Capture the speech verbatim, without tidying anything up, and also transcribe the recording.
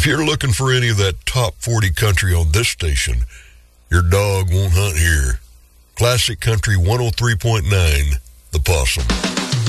If you're looking for any of that top forty country on this station, your dog won't hunt here. Classic Country one oh three point nine, The Possum.